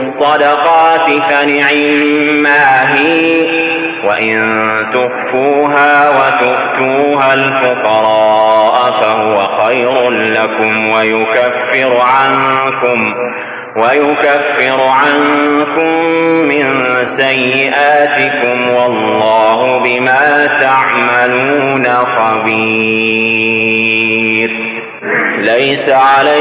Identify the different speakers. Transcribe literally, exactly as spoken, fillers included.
Speaker 1: الصدقات فنعما هي، وإن تخفوها وتؤتوها الفقراء فهو خير لكم ويكفر عنكم ويكفر عنكم من سيئاتكم والله بما تعملون خبير. ليس عليكم